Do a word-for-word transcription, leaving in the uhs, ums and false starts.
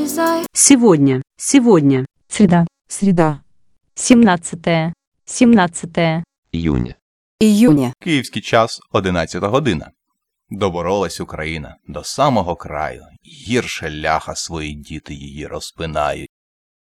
Сегодня, сегодня. Среда. Среда. семнадцатое. семнадцатое. Июня. Июня. Київський час одинадцята година. Доборолась Україна до самого краю. Гірше ляха свої діти її розпинають.